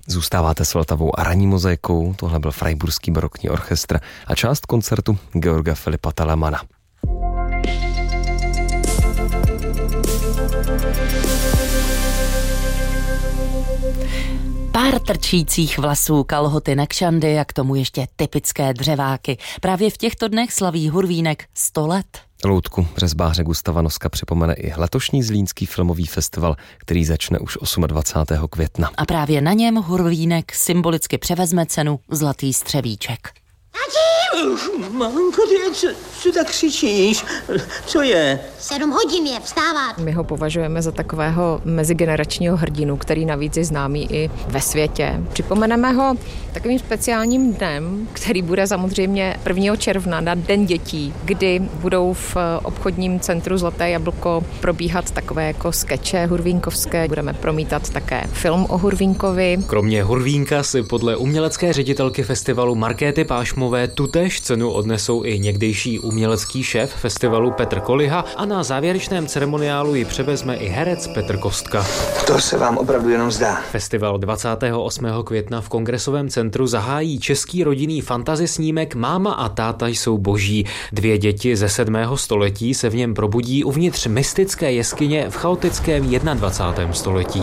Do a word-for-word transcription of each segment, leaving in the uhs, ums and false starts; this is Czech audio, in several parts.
Zůstáváte s Vltavou a ranní mozaikou, tohle byl Freiburský barokní orchestr a část koncertu Georga Filipa Telemana. Pár trčících vlasů, kalhoty na kšandy a k tomu ještě typické dřeváky. Právě v těchto dnech slaví Hurvínek sto let. Loutku řezbáře Gustava Noska připomene i letošní Zlínský filmový festival, který začne už dvacátého osmého května. A právě na něm Hurvínek symbolicky převezme cenu Zlatý střevíček. Maminko, ty, co, co tak křičíš? Co je? Sedm hodin je, vstávat. My ho považujeme za takového mezigeneračního hrdinu, který navíc je známý i ve světě. Připomeneme ho takovým speciálním dnem, který bude samozřejmě prvního června na Den dětí, kdy budou v obchodním centru Zlaté jablko probíhat takové jako skeče hurvínkovské. Budeme promítat také film o Hurvínkovi. Kromě Hurvínka si podle umělecké ředitelky festivalu Markéty Pášmové tutéž cenu odnesou i někdejší umělecký šéf festivalu Petr Koliha a na závěrečném ceremoniálu ji převezme i herec Petr Kostka. To se vám opravdu jenom zdá. Festival dvacátého osmého května v Kongresovém centru zahájí český rodinný fantasy snímek Máma a táta jsou boží. Dvě děti ze sedmého století se v něm probudí uvnitř mystické jeskyně v chaotickém dvacátém prvním století.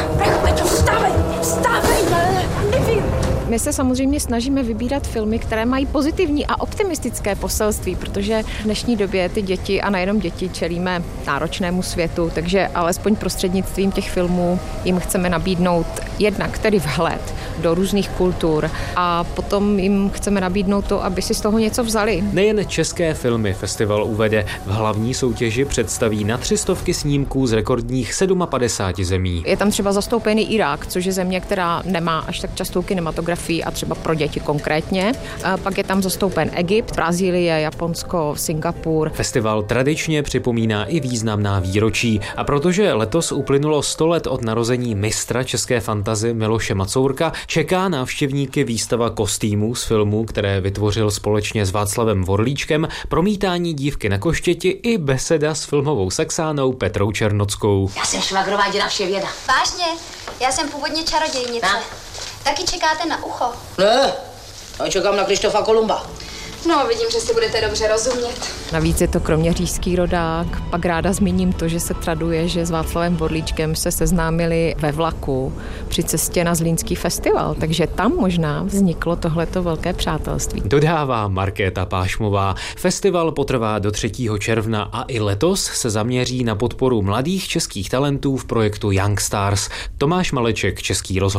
Vstávej, vstávej, nevím. My se samozřejmě snažíme vybírat filmy, které mají pozitivní a optimistické poselství, protože v dnešní době ty děti a nejenom děti čelíme náročnému světu, takže alespoň prostřednictvím těch filmů jim chceme nabídnout jednak tedy vhled do různých kultur a potom jim chceme nabídnout to, aby si z toho něco vzali. Nejen české filmy festival uvede. V hlavní soutěži představí na tři stovky snímků z rekordních padesáti sedmi zemí. Je tam třeba zastoupený Irák, což je země, která nemá až tak častou kinematografii a třeba pro děti konkrétně. A pak je tam zastoupen Egypt, Brazílie, Japonsko, Singapur. Festival tradičně připomíná i významná výročí a protože letos uplynulo sto let od narození mistra české fantasy Miloše Macourka, čeká návštěvníky výstava kostýmů z filmů, které vytvořil společně s Václavem Vorlíčkem, promítání Dívky na koštěti i beseda s filmovou sexánou Petrou Černockou. Já jsem švagrová děda Vševěda. Vážně? Já jsem původně čarodějnice. Tak. Taky čekáte na ucho? Ne, já čekám na Krištofa Kolumba. No, vidím, že si budete dobře rozumět. Navíc je to kroměřížský rodák. Pak ráda zmíním to, že se traduje, že s Václavem Vorlíčkem se seznámili ve vlaku při cestě na Zlínský festival, takže tam možná vzniklo tohleto velké přátelství. Dodává Markéta Pášmová. Festival potrvá do třetího června a i letos se zaměří na podporu mladých českých talentů v projektu Young Stars. Tomáš Maleček, Český rozhlas.